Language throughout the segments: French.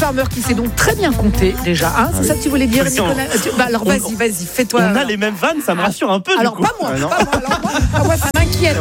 Farmer qui sait donc très bien compter déjà. Hein, c'est ça que tu voulais dire, Nicolas? Alors vas-y, fais-toi. On a les mêmes vannes, ça me rassure un peu. Alors du coup. pas moi. Moi ça m'inquiète.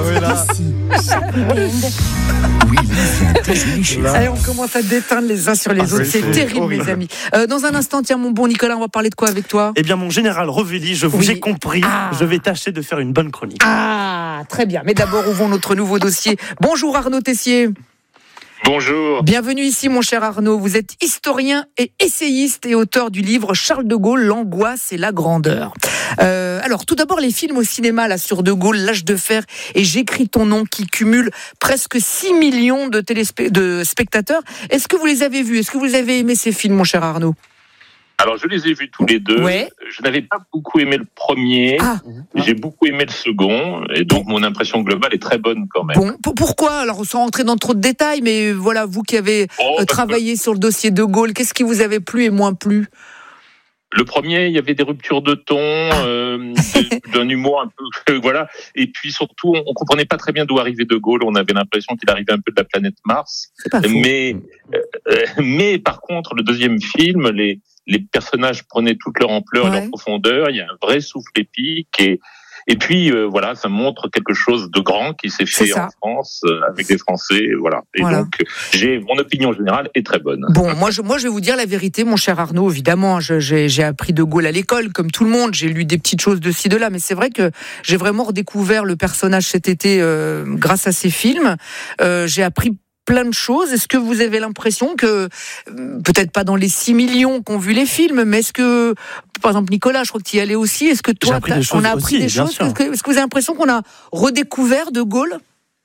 Allez, on commence à déteindre les uns sur les autres. C'est terrible, mes amis. Dans un instant, tiens, mon bon Nicolas, on va parler de quoi avec toi? Eh bien, mon général Revelli, je vous ai compris. Je vais tâcher de faire une bonne chronique. Ah, très bien. Mais d'abord, ouvrons notre nouveau dossier. Bonjour Arnaud Tessier. Bonjour. Bienvenue ici, mon cher Arnaud. Vous êtes historien et essayiste et auteur du livre Charles de Gaulle, l'angoisse et la grandeur. Alors, tout d'abord, les films au cinéma là sur De Gaulle, L'Âge de fer et J'écris ton nom, qui cumulent presque 6 millions de spectateurs. Est-ce que vous les avez vus? Est-ce que vous avez aimé ces films, mon cher Arnaud? Alors, je les ai vus tous les deux. Ouais. Je n'avais pas beaucoup aimé le premier. J'ai beaucoup aimé le second. Et donc, mon impression globale est très bonne quand même. Bon, pourquoi? Alors, sans rentrer dans trop de détails, mais voilà, vous qui avez travaillé sur le dossier De Gaulle, qu'est-ce qui vous avait plu et moins plu? Le premier, il y avait des ruptures de ton, d'un humour un peu, voilà. Et puis surtout, on comprenait pas très bien d'où arrivait De Gaulle. On avait l'impression qu'il arrivait un peu de la planète Mars. C'est pas faux. Mais par contre, le deuxième film, les personnages prenaient toute leur ampleur et leur profondeur. Il y a un vrai souffle épique et puis voilà, ça montre quelque chose de grand qui s'est fait en France avec des Français, voilà. Et donc mon opinion générale est très bonne. Bon, moi je vais vous dire la vérité, mon cher Arnaud. Évidemment, j'ai appris De Gaulle à l'école, comme tout le monde. J'ai lu des petites choses de ci de là, mais c'est vrai que j'ai vraiment redécouvert le personnage cet été grâce à ces films. J'ai appris plein de choses. Est-ce que vous avez l'impression que, peut-être pas dans les 6 millions qu'ont vu les films, mais est-ce que, par exemple, Nicolas, je crois que tu y allais aussi, est-ce que toi, on a appris des choses? Est-ce que vous avez l'impression qu'on a redécouvert De Gaulle?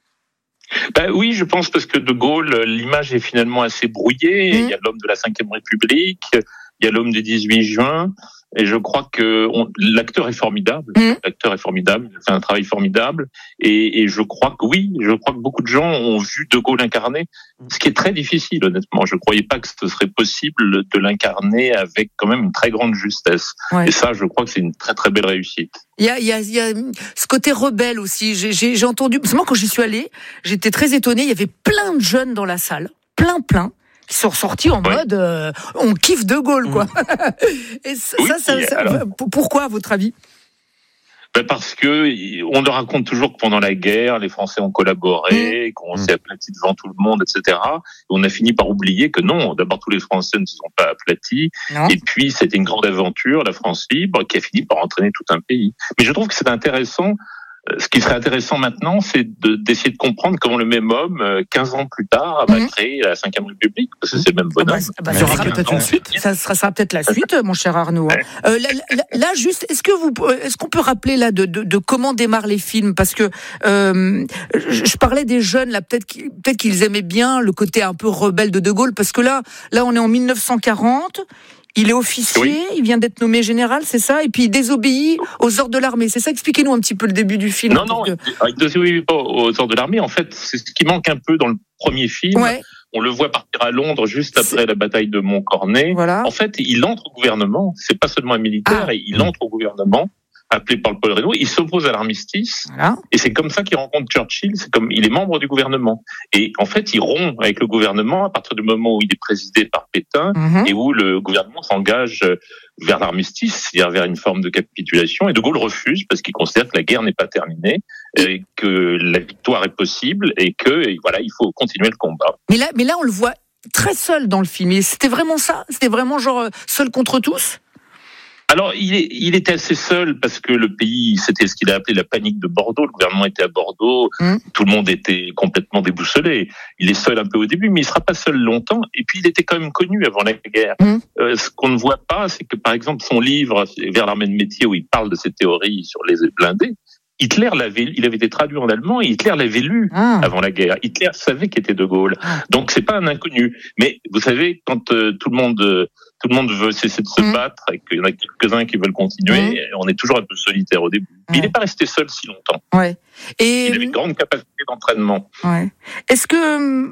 Oui, je pense, parce que De Gaulle, l'image est finalement assez brouillée. Il y a l'homme de la Ve République, il y a l'homme du 18 juin. Et je crois que l'acteur est formidable. L'acteur est formidable. Il fait un travail formidable. Et je crois que beaucoup de gens ont vu De Gaulle incarner, ce qui est très difficile, honnêtement. Je croyais pas que ce serait possible de l'incarner avec quand même une très grande justesse. Et ça, je crois que c'est une très très belle réussite. Il y a ce côté rebelle aussi. J'ai entendu, parce que moi quand j'y suis allée, j'étais très étonnée. Il y avait plein de jeunes dans la salle, plein. Qui sont ressortis en mode on kiffe De Gaulle, quoi. Et pourquoi, à votre avis? Parce que on leur raconte toujours que pendant la guerre, les Français ont collaboré, qu'on s'est aplati devant tout le monde, etc. Et on a fini par oublier que non, d'abord tous les Français ne se sont pas aplatis. Et puis c'était une grande aventure, la France libre, qui a fini par entraîner tout un pays. Mais je trouve que c'est intéressant. Ce qui serait intéressant maintenant, c'est d'essayer de comprendre comment le même homme, 15 ans plus tard, va créer la Ve République, parce que c'est le même bonhomme. Ça sera peut-être une suite. Ça sera peut-être la suite, mon cher Arnaud. Là, juste, est-ce qu'on peut rappeler là de comment démarrent les films? Parce que je parlais des jeunes là, peut-être qu'ils aimaient bien le côté un peu rebelle de Gaulle, parce que là, on est en 1940. Il est officier, il vient d'être nommé général, c'est ça? Et puis il désobéit aux ordres de l'armée. C'est ça? Expliquez-nous un petit peu le début du film. Non, il désobéit pas aux ordres de l'armée. En fait, c'est ce qui manque un peu dans le premier film. On le voit partir à Londres juste après la bataille de Montcornet. En fait, il entre au gouvernement. C'est pas seulement un militaire, il entre au gouvernement, appelé par le Paul Reynaud. Il s'oppose à l'armistice. Et c'est comme ça qu'il rencontre Churchill. Il est membre du gouvernement. Et en fait, il rompt avec le gouvernement à partir du moment où il est présidé par Pétain et où le gouvernement s'engage vers l'armistice, c'est-à-dire vers une forme de capitulation. Et De Gaulle refuse parce qu'il considère que la guerre n'est pas terminée, et que la victoire est possible et que, voilà, il faut continuer le combat. Mais là, on le voit très seul dans le film. Et c'était vraiment ça? C'était vraiment genre seul contre tous? Alors, il était assez seul parce que le pays, c'était ce qu'il a appelé la panique de Bordeaux. Le gouvernement était à Bordeaux, tout le monde était complètement déboussolé. Il est seul un peu au début, mais il sera pas seul longtemps. Et puis, il était quand même connu avant la guerre. Ce qu'on ne voit pas, c'est que, par exemple, son livre Vers l'armée de métier, où il parle de ses théories sur les blindés, il avait été traduit en allemand et Hitler l'avait lu avant la guerre. Hitler savait qu'était De Gaulle. Donc, c'est pas un inconnu. Mais vous savez, quand tout le monde veut cesser de se battre et qu'il y en a quelques-uns qui veulent continuer, on est toujours un peu solitaire au début. Mais il n'est pas resté seul si longtemps. Et il avait une grande capacité d'entraînement. Est-ce que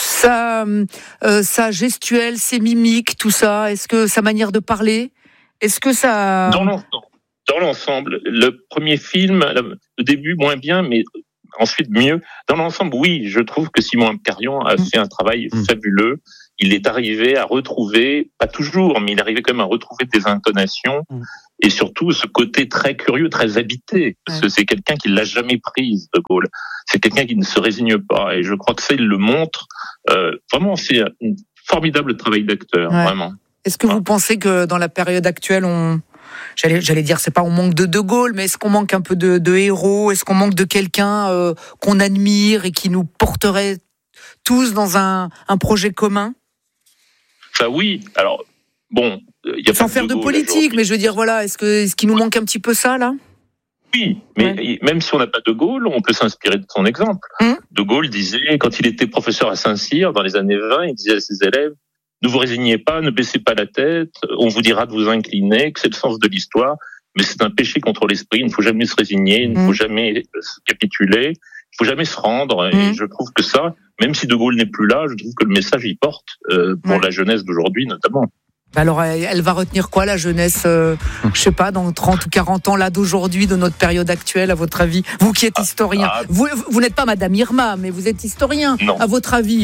sa gestuelle, ses mimiques, tout ça, est-ce que sa manière de parler, est-ce que ça... Dans l'ensemble, le premier film, le début moins bien, mais ensuite mieux. Dans l'ensemble, oui, je trouve que Simon Abkarian a fait un travail fabuleux. il est arrivé à retrouver, pas toujours, mais il est arrivé quand même à retrouver des intonations et surtout ce côté très curieux, très habité. Parce que c'est quelqu'un qui l'a jamais prise, De Gaulle. C'est quelqu'un qui ne se résigne pas. Et je crois que ça, il le montre. Vraiment, c'est un formidable travail d'acteur, vraiment. Est-ce que vous pensez que dans la période actuelle, j'allais dire, c'est pas on manque de Gaulle, mais est-ce qu'on manque un peu de héros? Est-ce qu'on manque de quelqu'un qu'on admire et qui nous porterait tous dans un projet commun? Ça oui. Alors bon, y a sans faire de politique, mais je veux dire, voilà, est-ce qu'il nous manque un petit peu ça là? Oui, mais même si on n'a pas De Gaulle, on peut s'inspirer de son exemple. De Gaulle disait, quand il était professeur à Saint-Cyr dans les années 20, il disait à ses élèves: ne vous résignez pas, ne baissez pas la tête, on vous dira de vous incliner, que c'est le sens de l'histoire, mais c'est un péché contre l'esprit, il ne faut jamais se résigner, il ne faut jamais capituler, il ne faut jamais se rendre, et je trouve que ça, même si De Gaulle n'est plus là, je trouve que le message y porte, pour la jeunesse d'aujourd'hui notamment. Alors, elle va retenir quoi, la jeunesse, je sais pas, dans 30 ou 40 ans, là, d'aujourd'hui, de notre période actuelle, à votre avis? Vous qui êtes historien, vous n'êtes pas Madame Irma, mais vous êtes historien, à votre avis,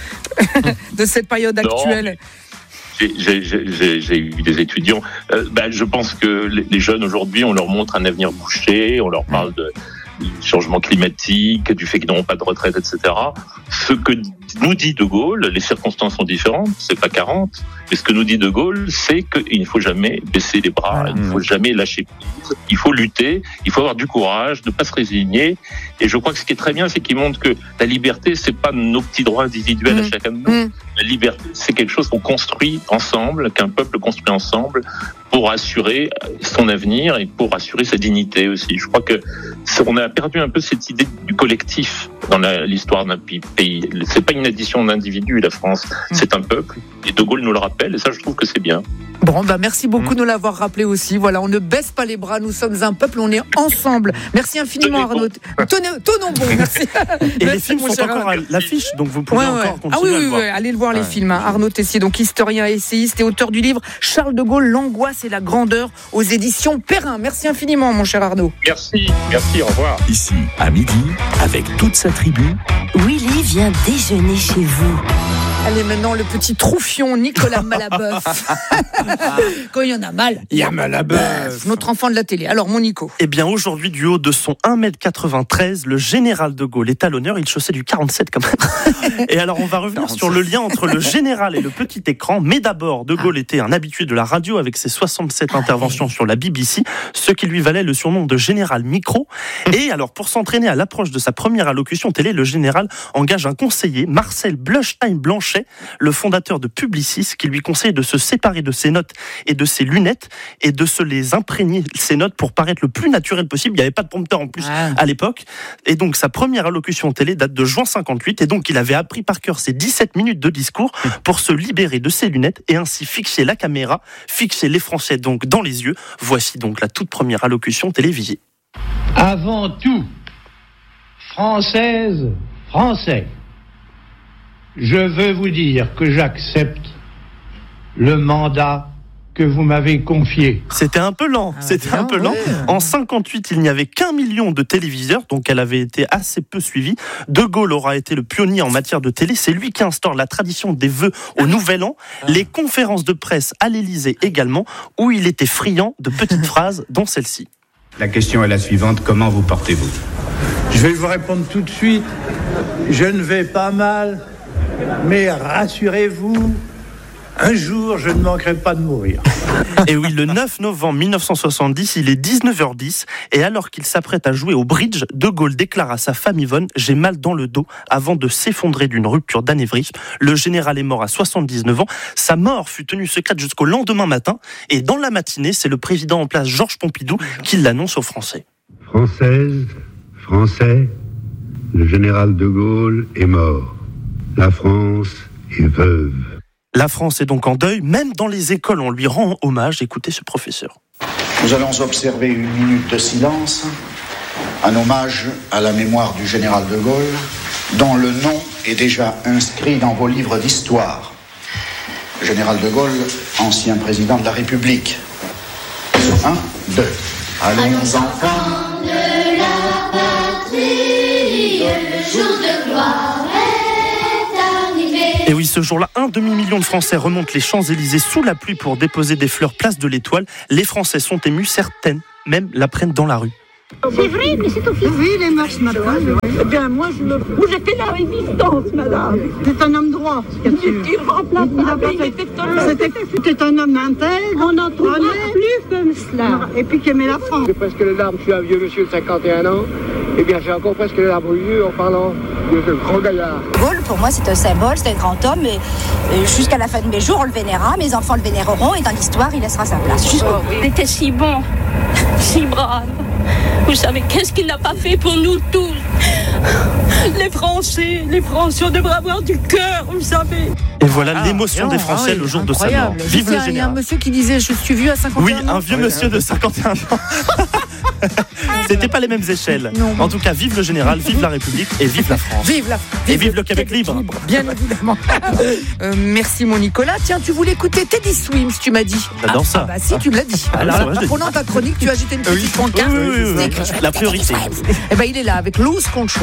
de cette période actuelle? J'ai eu des étudiants. Je pense que les jeunes aujourd'hui, on leur montre un avenir bouché, on leur parle du changement climatique, du fait qu'ils n'auront pas de retraite, etc. Ce que nous dit De Gaulle, les circonstances sont différentes, c'est pas 40, mais ce que nous dit De Gaulle, c'est qu'il ne faut jamais baisser les bras, il ne faut jamais lâcher prise, il faut lutter, il faut avoir du courage, ne pas se résigner. Et je crois que ce qui est très bien, c'est qu'il montre que la liberté, c'est pas nos petits droits individuels à chacun de nous. La liberté, c'est quelque chose qu'on construit ensemble, qu'un peuple construit ensemble pour assurer son avenir et pour assurer sa dignité aussi. Je crois que on a perdu un peu cette idée du collectif dans l'histoire d'un pays. C'est pas une addition d'individus, la France. C'est un peuple. Et De Gaulle nous le rappelle, et ça, je trouve que c'est bien. Bon, merci beaucoup de nous l'avoir rappelé aussi. Voilà, on ne baisse pas les bras, nous sommes un peuple, on est ensemble. Merci infiniment, Arnaud. Tenons bon, merci. Et les films sont encore à l'affiche, donc vous pouvez encore continuer à le voir. Allez le voir, les films. Arnaud Tessier, donc historien, essayiste et auteur du livre Charles de Gaulle, l'angoisse et la grandeur, aux éditions Perrin. Merci infiniment, mon cher Arnaud. Merci, au revoir. Ici, à midi, avec toute sa tribu, Willy vient déjeuner chez vous. Allez, maintenant, le petit troufion Nicolas Malaboeuf. Quand il y en a mal, il y a Malaboeuf. Notre enfant de la télé. Alors, mon Nico. Eh bien, aujourd'hui, du haut de son 1m93, le général de Gaulle est à l'honneur. Il chaussait du 47 quand même. Et alors, on va revenir sur le lien entre le général et le petit écran. Mais d'abord, de Gaulle était un habitué de la radio avec ses 67 interventions sur la BBC, ce qui lui valait le surnom de général micro. Et alors, pour s'entraîner à l'approche de sa première allocution télé, le général engage un conseiller, Marcel Bleustein-Blanchet, le fondateur de Publicis, qui lui conseille de se séparer de ses notes et de ses lunettes et de se les imprégner, ces notes, pour paraître le plus naturel possible. Il n'y avait pas de prompteur en plus à l'époque. Et donc, sa première allocution télé date de juin 58. Et donc, il avait appris par cœur ses 17 minutes de discours pour se libérer de ses lunettes et ainsi fixer la caméra, fixer les Français donc dans les yeux. Voici donc la toute première allocution télévisée. Avant tout, Françaises, Français, je veux vous dire que j'accepte le mandat que vous m'avez confié. C'était un peu lent, En 58, il n'y avait qu'1 million de téléviseurs, donc elle avait été assez peu suivie. De Gaulle aura été le pionnier en matière de télé. C'est lui qui instaure la tradition des vœux au Nouvel An, les conférences de presse à l'Élysée également, où il était friand de petites phrases, dont celle-ci. La question est la suivante, comment vous portez-vous ? Je vais vous répondre tout de suite. Je ne vais pas mal, mais rassurez-vous, un jour, je ne manquerai pas de mourir. Et oui, le 9 novembre 1970, il est 19h10, et alors qu'il s'apprête à jouer au bridge, De Gaulle déclare à sa femme Yvonne « J'ai mal dans le dos » avant de s'effondrer d'une rupture d'anévrisme. Le général est mort à 79 ans. Sa mort fut tenue secrète jusqu'au lendemain matin, et dans la matinée, c'est le président en place, Georges Pompidou, qui l'annonce aux Français. Françaises, Français, le général De Gaulle est mort. La France est veuve. La France est donc en deuil. Même dans les écoles, on lui rend hommage. Écoutez ce professeur. Nous allons observer une minute de silence, un hommage à la mémoire du général de Gaulle, dont le nom est déjà inscrit dans vos livres d'histoire. Général de Gaulle, ancien président de la République. 1, 2. Allons enfants de la patrie, le jour de gloire est arrivé. Et oui, ce jour-là, 1 demi-million de Français remontent les Champs-Élysées sous la pluie pour déposer des fleurs place de l'Étoile. Les Français sont émus, certaines même la prennent dans la rue. C'est vrai, mais c'est officiel. Oui, les mœurs, madame. Eh bien, moi, j'ai fait la résistance, madame. C'est un homme droit. Il remplace C'était un homme intègre. On n'en trouvera plus comme cela. Et puis qui aimait la France. J'ai presque les larmes, je suis un vieux monsieur de 51 ans. Eh bien, j'ai encore presque les larmes aux yeux en parlant de ce grand gaillard. De Gaulle, pour moi, c'est un symbole, c'est un grand homme. Et jusqu'à la fin de mes jours, on le vénérera, mes enfants le vénéreront, et dans l'histoire, il laissera sa place. Il était si bon, si brave. Vous savez, qu'est-ce qu'il n'a pas fait pour nous tous? Les Français, on devrait avoir du cœur, vous savez. Et voilà l'émotion des Français le jour de sa mort. Vive le général. Il y a un monsieur qui disait, je suis vieux à 51 ans. Oui, un vieux monsieur de 51 ans. C'était pas les mêmes échelles. Non. En tout cas, vive le général, vive la République et vive la France. Et vive le Québec libre. Bien évidemment. Merci mon Nicolas. Tiens, tu voulais écouter Teddy Swims, tu m'as dit. J'adore ça. Bah si, tu me l'as dit. Alors, pendant ta chronique, tu as agité une petite pancarte. Oui. La priorité. Eh ben, il est là avec Loose Control.